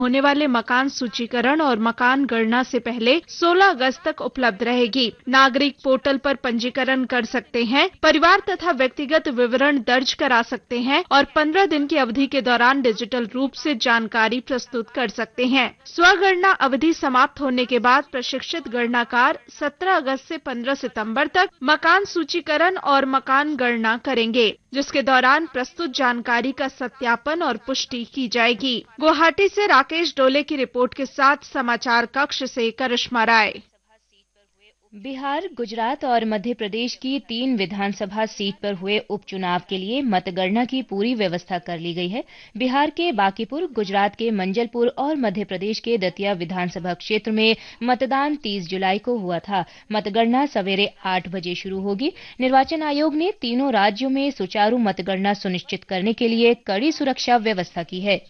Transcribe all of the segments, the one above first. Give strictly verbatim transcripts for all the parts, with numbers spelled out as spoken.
होने वाले मकान सूचीकरण और मकान गणना से पहले सोलह अगस्त तक उपलब्ध रहेगी। नागरिक पोर्टल पर पंजीकरण कर सकते हैं, परिवार तथा व्यक्तिगत विवरण दर्ज करा सकते हैं और पंद्रह दिन की अवधि के दौरान डिजिटल रूप से जानकारी प्रस्तुत कर सकते हैं। स्वगणना अवधि समाप्त होने के बाद प्रशिक्षित गणनाकार सत्रह अगस्त से पंद्रह सितंबर तक मकान सूचीकरण और मकान गणना करेंगे, जिसके दौरान प्रस्तुत जानकारी का सत्यापन और पुष्टि की जाएगी। गुवाहाटी से राकेश डोले की रिपोर्ट के साथ समाचार कक्ष से करिश्मा राय। बिहार, गुजरात और मध्य प्रदेश की तीन विधानसभा सीट पर हुए उपचुनाव के लिए मतगणना की पूरी व्यवस्था कर ली गई है। बिहार के बांकीपुर, गुजरात के मंजलपुर और मध्य प्रदेश के दतिया विधानसभा क्षेत्र में मतदान तीस जुलाई को हुआ था। मतगणना सवेरे आठ बजे शुरू होगी। निर्वाचन आयोग ने तीनों राज्यों में सुचारू मतगणना सुनिश्चित करने के लिए कड़ी सुरक्षा व्यवस्था की है।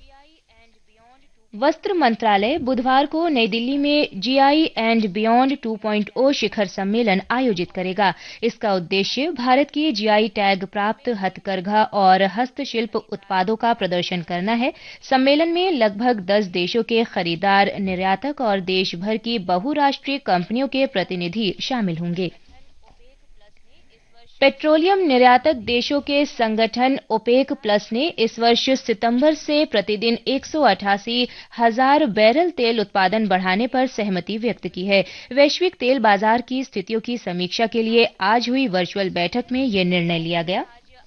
वस्त्र मंत्रालय बुधवार को नई दिल्ली में GI and beyond two point ओ शिखर सम्मेलन आयोजित करेगा। इसका उद्देश्य भारत की जीआई टैग प्राप्त हथकरघा और हस्तशिल्प उत्पादों का प्रदर्शन करना है। सम्मेलन में लगभग दस देशों के खरीदार, निर्यातक और देश भर की बहुराष्ट्रीय कंपनियों के प्रतिनिधि शामिल होंगे। पेट्रोलियम निर्यातक देशों के संगठन ओपेक प्लस ने इस वर्ष सितंबर से प्रतिदिन एक सौ अठासी हजार बैरल तेल उत्पादन बढ़ाने पर सहमति व्यक्त की है। वैश्विक तेल बाजार की स्थितियों की समीक्षा के लिए आज हुई वर्चुअल बैठक में यह निर्णय लिया गया।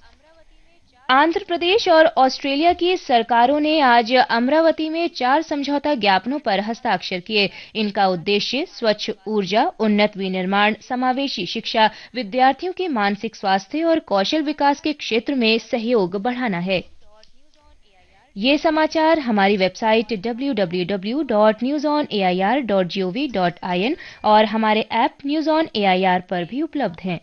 आंध्र प्रदेश और ऑस्ट्रेलिया की सरकारों ने आज अमरावती में चार समझौता ज्ञापनों पर हस्ताक्षर किए। इनका उद्देश्य स्वच्छ ऊर्जा, उन्नत विनिर्माण, समावेशी शिक्षा, विद्यार्थियों के मानसिक स्वास्थ्य और कौशल विकास के क्षेत्र में सहयोग बढ़ाना है। ये समाचार हमारी website W W W dot news on A I R dot G O V dot I N और हमारे app news on A I R पर भी उपलब्ध हैं।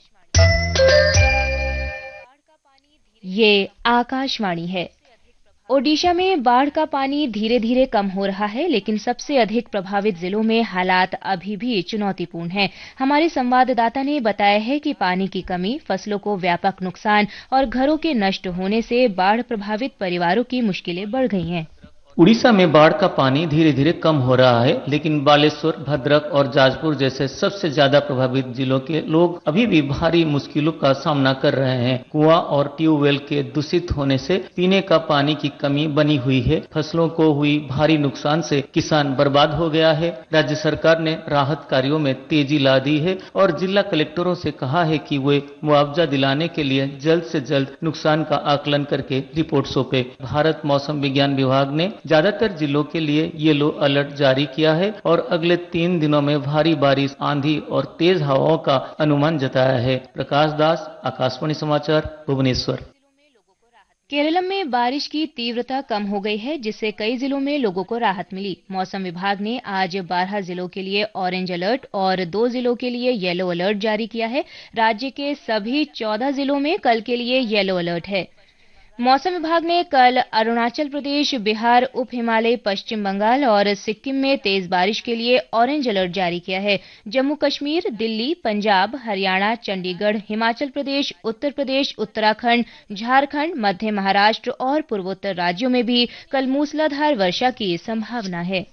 ये आकाशवाणी है। ओडिशा में बाढ़ का पानी धीरे धीरे कम हो रहा है, लेकिन सबसे अधिक प्रभावित जिलों में हालात अभी भी चुनौतीपूर्ण हैं। हमारे संवाददाता ने बताया है कि पानी की कमी, फसलों को व्यापक नुकसान और घरों के नष्ट होने से बाढ़ प्रभावित परिवारों की मुश्किलें बढ़ गई हैं। उड़ीसा में बाढ़ का पानी धीरे धीरे कम हो रहा है, लेकिन बालेश्वर, भद्रक और जाजपुर जैसे सबसे ज्यादा प्रभावित जिलों के लोग अभी भी भारी मुश्किलों का सामना कर रहे हैं। कुआं और ट्यूबवेल के दूषित होने से पीने का पानी की कमी बनी हुई है। फसलों को हुई भारी नुकसान से किसान बर्बाद हो गया है। राज्य सरकार ने राहत कार्यों में तेजी ला दी है और जिला कलेक्टरों से कहा है कि वे मुआवजा दिलाने के लिए जल्द से जल्द नुकसान का आकलन करके रिपोर्ट सौंपे। भारत मौसम विज्ञान विभाग ने ज्यादातर जिलों के लिए येलो अलर्ट जारी किया है और अगले तीन दिनों में भारी बारिश, आंधी और तेज हवाओं का अनुमान जताया है। प्रकाश दास, आकाशवाणी समाचार, भुवनेश्वर। केरलम में बारिश की तीव्रता कम हो गई है, जिससे कई जिलों में लोगों को राहत मिली। मौसम विभाग ने आज बारह जिलों के लिए ऑरेंज अलर्ट और दो जिलों के लिए येलो अलर्ट जारी किया है। राज्य के सभी चौदह जिलों में कल के लिए येलो अलर्ट है। मौसम विभाग ने कल अरुणाचल प्रदेश, बिहार, उप हिमालय, पश्चिम बंगाल और सिक्किम में तेज बारिश के लिए ऑरेंज अलर्ट जारी किया है। जम्मू कश्मीर, दिल्ली, पंजाब, हरियाणा, चंडीगढ़, हिमाचल प्रदेश, उत्तर प्रदेश, उत्तराखंड, झारखंड, मध्य महाराष्ट्र और पूर्वोत्तर राज्यों में भी कल मूसलाधार वर्षा की संभावना है।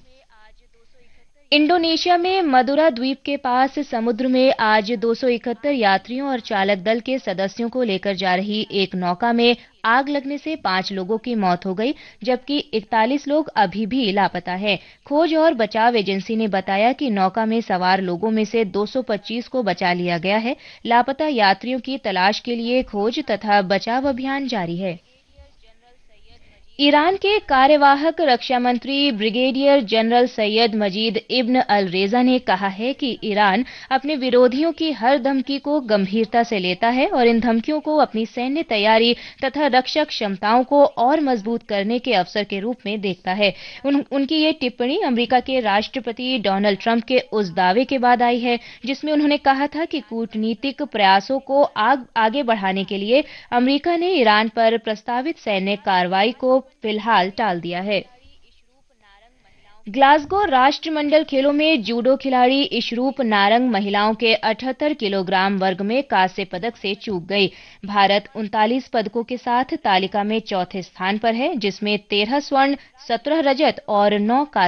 इंडोनेशिया में मदुरा द्वीप के पास समुद्र में आज दो सौ इकहत्तर यात्रियों और चालक दल के सदस्यों को लेकर जा रही एक नौका में आग लगने से पांच लोगों की मौत हो गई, जबकि इकतालीस लोग अभी भी लापता हैं। खोज और बचाव एजेंसी ने बताया कि नौका में सवार लोगों में से दो सौ पच्चीस को बचा लिया गया है। लापता यात्रियों की तलाश के लिए खोज तथा बचाव अभियान जारी है। ईरान के कार्यवाहक रक्षा मंत्री ब्रिगेडियर जनरल सैयद मजीद इब्न अल रेजा ने कहा है कि ईरान अपने विरोधियों की हर धमकी को गंभीरता से लेता है और इन धमकियों को अपनी सैन्य तैयारी तथा रक्षा क्षमताओं को और मजबूत करने के अवसर के रूप में देखता है। उन, उनकी ये टिप्पणी अमेरिका के राष्ट्रपति डोनाल्ड ट्रंप के उस दावे के बाद आई है जिसमें उन्होंने कहा था कि कूटनीतिक प्रयासों को आग, आगे बढ़ाने के लिए अमेरिका ने ईरान पर प्रस्तावित सैन्य कार्रवाई को फिलहाल टाल दिया है। ग्लासगो राष्ट्रमंडल खेलों में जूडो खिलाड़ी इशरूप नारंग महिलाओं के अठहत्तर किलोग्राम वर्ग में कांस्य पदक से चूक गई। भारत उनतालीस पदकों के साथ तालिका में चौथे स्थान पर है, जिसमें तेरह स्वर्ण, सत्रह रजत और नौ कांस्य